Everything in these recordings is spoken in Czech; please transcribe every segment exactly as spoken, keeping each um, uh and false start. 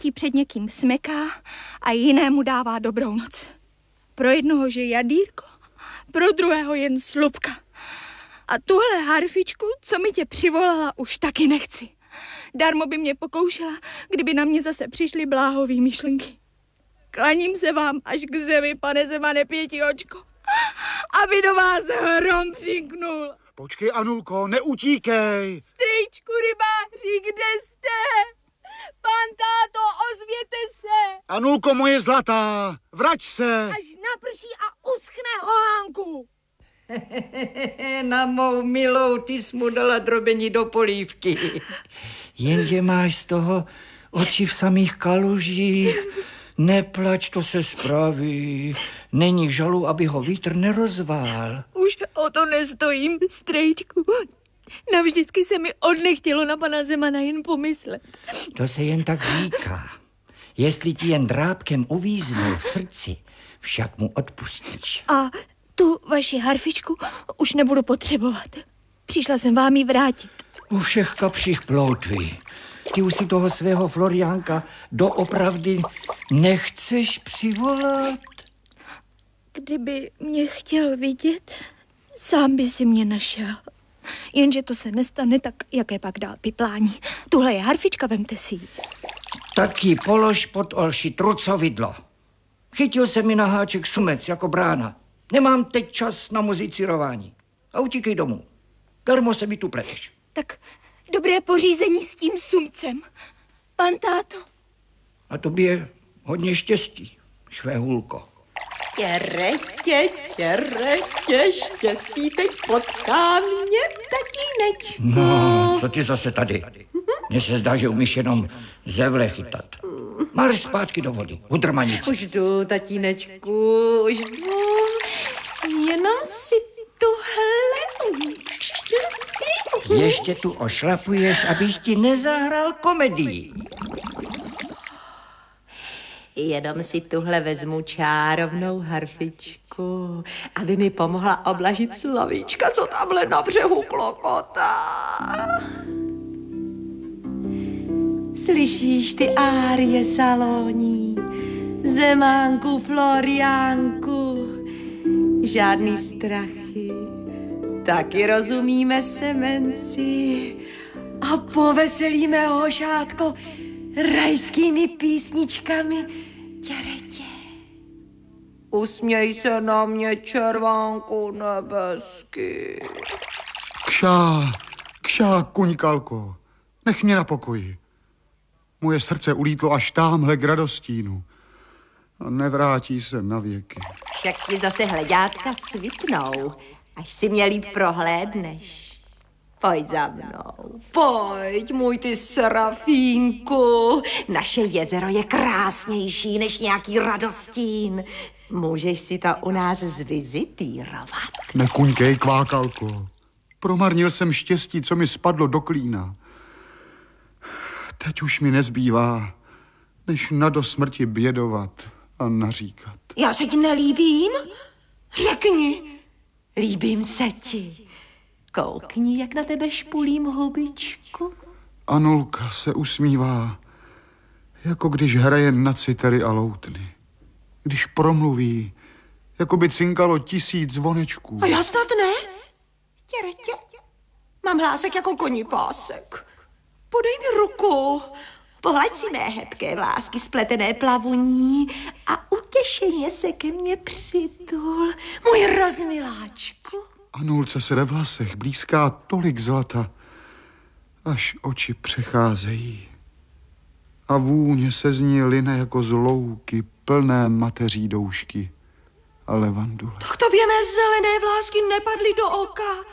Tí před někým smeká a jinému dává dobrou noc. Pro jednoho že jadýrko, pro druhého jen slupka. A tuhle harfičku, co mi tě přivolala, už taky nechci. Darmo by mě pokoušela, kdyby na mě zase přišly bláhový myšlenky. Klaním se vám až k zemi, pane Zemane Pětiočko, aby do vás hrom přinknul. Počkej, Anulko, neutíkej. Strýčku rybáři, kde jste? Pan táto, ozvěte se. Anulko moje zlatá, vrať se. Až naprší a uschne holánku. Na mou milou, ty jsi mu dala drobení do polívky. Jenže máš z toho oči v samých kalužích. Neplač, to se spraví. Není žalu, aby ho vítr nerozvál. Už o to nestojím, strejčku. Navždycky se mi odnechtělo na pana Zemana jen pomyslet. To se jen tak říká. Jestli ti jen drábkem uvíznou v srdci, však mu odpustíš. A tu vaši harfičku už nebudu potřebovat. Přišla jsem vám ji vrátit. U všech kapřích ploutví. Ty už si toho svého Floriánka doopravdy nechceš přivolat? Kdyby mě chtěl vidět, sám by si mě našel. Jenže to se nestane, tak jaké pak dál piplání. Tuhle je harfička, vemte si ji. Tak ji polož pod olši trucovidlo. Chytil se mi na háček sumec jako brána. Nemám teď čas na muzicírování. A utíkej domů. Darmo se mi tu pleteš. Tak dobré pořízení s tím sumcem. Pan táto. A tobě hodně štěstí, švéhulko. Těretě, těretě, štěstí teď potká mě, tatínečku. No, co ty zase tady? Mně se zdá, že umíš jenom zevle chytat. Marš zpátky do vody, udrmanici. Už jdu, tatínečku, už jdu. Jenom si tuhle... Ještě tu ošlapuješ, abych ti nezahrál komedii. Jenom si tuhle vezmu čárovnou harfičku, aby mi pomohla oblažit slovíčka, co tamhle na břehu klokotá. Slyšíš ty árie salóní, Zemánku, Floriánku, žádný strachy, taky rozumíme semenci a poveselíme hošátko rajskými písničkami. Těretě, usměj se na mě, červánku nebesky. Kšá, kšá, kuňkalko, nech mě na pokoji. Moje srdce ulítlo až támhle k radostínu a nevrátí se na věky. Však ti zase hledátka svitnou, až si mě líp prohlédneš. Pojď za mnou, pojď, můj ty Serafínku. Naše jezero je krásnější než nějaký Radostín. Můžeš si to u nás zvizitírovat. Nekuňkej, kvákalko. Promarnil jsem štěstí, co mi spadlo do klína. Teď už mi nezbývá, než na do smrti bědovat a naříkat. Já se ti nelíbím? Řekni, líbím se ti. Koukni, jak na tebe špulím hubičku. Anulka se usmívá, jako když hraje na citery a loutny. Když promluví, jako by cinkalo tisíc zvonečků. A já snad ne? Těretě, mám hlásek jako koní pásek. Podej mi ruku. Pohlaď si mé hebké vlásky spletené plavuní a utěšeně se ke mně přitul, můj rozmiláčku. Anulce se ve vlasech blízká tolik zlata, až oči přecházejí. A vůně se z ní line jako z louky plné mateří doušky a levandule. Tak tobě mé zelené vlásky nepadly do oka,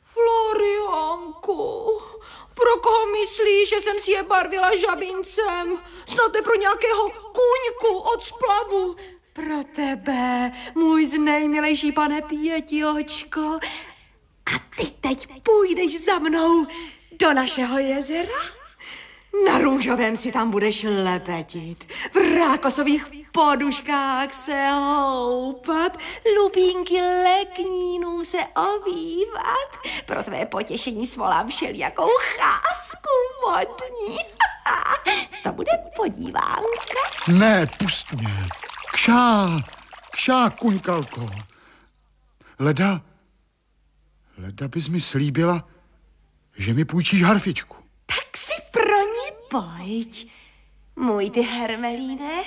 Floriánku. Pro koho myslíš, že jsem si je barvila žabincem? Snad ne pro nějakého kůňku od splavu. Pro tebe, můj znejmilejší pane Pětiočko. A ty teď půjdeš za mnou do našeho jezera? Na růžovém si tam budeš lepetit, v rákosových poduškách se houpat, lupínky leknínům se ovývat. Pro tvé potěšení svolám všelijakou cházku vodní. To bude podívánka. Ne, pust mě. Kšá, kšá, kuňkalko. Leda, leda bys mi slíbila, že mi půjčíš harfičku. Tak si pro ní pojď, můj ty Hermelíne.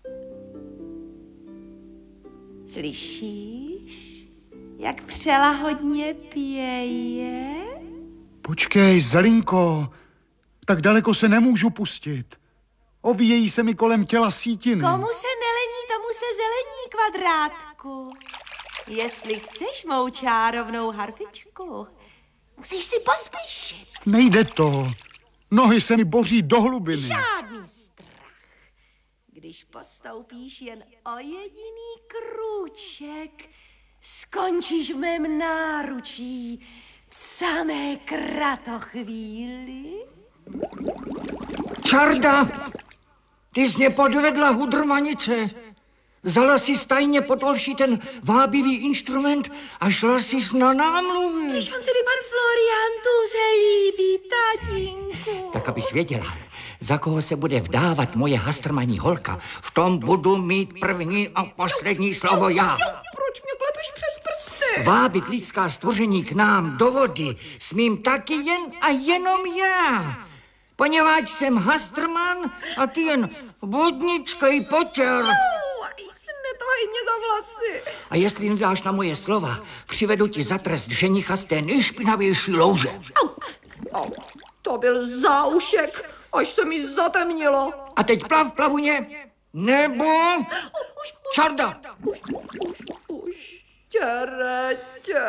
Slyšíš, jak přelahodně pěje? Počkej, Zelinko, tak daleko se nemůžu pustit. Ovíjejí se mi kolem těla sítiny. Komu se nelení, tomu se zelení, Kvadrátku. Jestli chceš mou čárovnou harfičku, musíš si pospíšit. Nejde to. Nohy se mi boří do hlubiny. Žádný strach. Když postoupíš jen o jediný krůček, skončíš v mém náručí v samé kratochvíli. Čarda, ty jsi mě podvedla, hudrmanice. Vzala si stajně potolší ten vábivý instrument a šla si na námluvy. Když on se mi pan Florian tuze líbí, tatínku. Tak abys věděla, za koho se bude vdávat moje hastrmaní holka, v tom budu mít první a poslední slovo já. Jo, proč mě klepeš přes prsty? Vábit lidská stvoření k nám do vody smím taky jen a jenom já. Poněvadž jsem hastrman a ty jen vodnický potěr. Netahej mě za vlasy. A jestli nedáš na moje slova, přivedu ti za trest ženicha z té nejšpinavější louže. Au, au, to byl záušek, až se mi zatemnilo. A teď plav, plavuně, nebo... Už, už, Čarda. Už, už, už, těretě.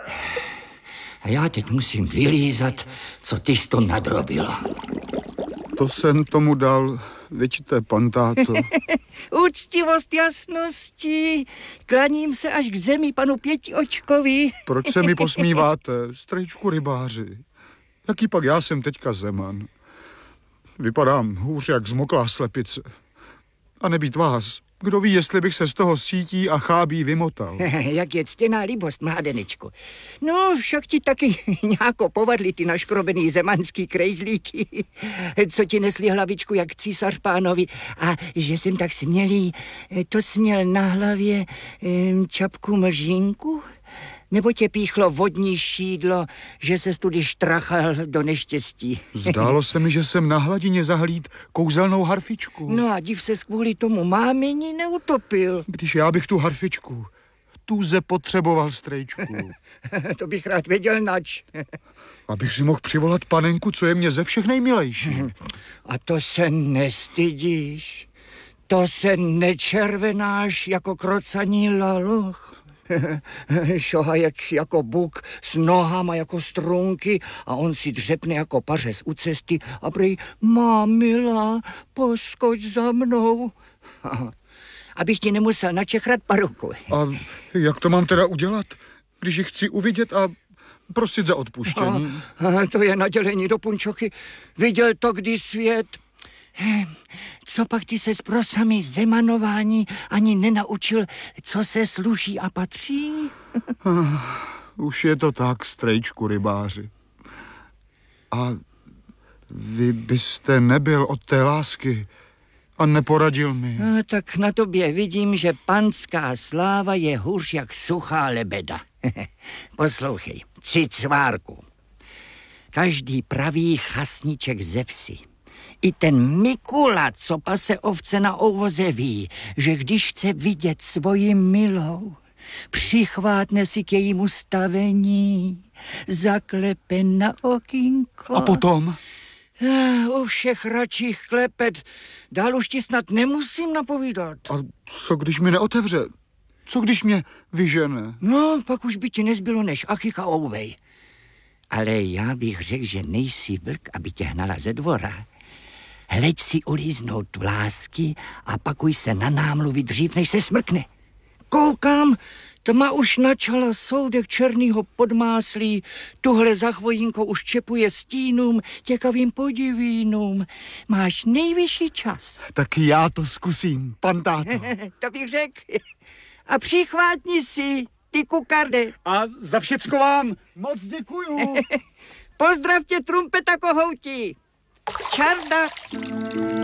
A já teď musím vylízat, co ty jsi to nadrobila. To jsem tomu dal, vyčte, pan táto. Úctivost jasnosti, klaním se až k zemi panu Pětiočkovi. Proč se mi posmíváte, strejčku rybáři? Jaký pak já jsem teďka Zeman? Vypadám hůř jak zmoklá slepice. A nebýt vás, kdo ví, jestli bych se z toho sítí a chábí vymotal. Jak je ctěná líbost, mládenečku. No, však ti taky nějako povadli ty naškrobený zemanský krejzlíky, co ti nesli hlavičku jak císař pánovi. A že jsem tak smělý, to směl na hlavě čapku mržínku? Nebo tě píchlo vodní šídlo, že se tudy štrachal do neštěstí? Zdálo se mi, že jsem na hladině zahlíd kouzelnou harfičku. No a div se kvůli tomu mámení neutopil. Když já bych tu harfičku tuze potřeboval, strejčku. To bych rád věděl nač. Abych si mohl přivolat panenku, co je mě ze všech nejmilejší. A to se nestydíš? To se nečervenáš jako krocaní laloch? Šohajek jako buk s nohama jako strunky a on si dřepne jako pařez u cesty a prej, má milá, poskoč za mnou. Abych ti nemusel načechrat paruku. A jak to mám teda udělat, když ji chci uvidět a prosit za odpuštění? A, a to je nadělení do punčochy. Viděl to kdy svět. Co pak ty se s prosami zemanování ani nenaučil, co se sluší a patří? Už je to tak, strejčku rybáři. A vy byste nebyl od té lásky a neporadil mi. No, tak na tobě vidím, že panská sláva je hůř jak suchá lebeda. Poslouchej, cicvárku. Každý pravý chasníček ze vsi, i ten Mikula, co pase ovce na ouvoze, ví, že když chce vidět svoji milou, přichvátne si k jejímu stavení, zaklepe na okýnko. A potom? Uh, u všech radších klepet. Dál už ti snad nemusím napovídat. A co když mi neotevře? Co když mě vyžene? No, pak už by ti nezbylo než achich a ouvej. Ale já bych řekl, že nejsi vlk, aby tě hnala ze dvora. Hleď si ulíznout vlásky a pakuj se na námluvy dřív, než se smrkne. Koukám, tma už načala soudek černýho podmáslí, tuhle za chvojínkou už čepuje stínům, těkavým podivínům. Máš nejvyšší čas. Tak já to zkusím, pan táto. To bych řekl. A přichvátni si, ty kukarde. A za všecko vám moc děkuju. Pozdravte trumpeta kohouti. Čarda.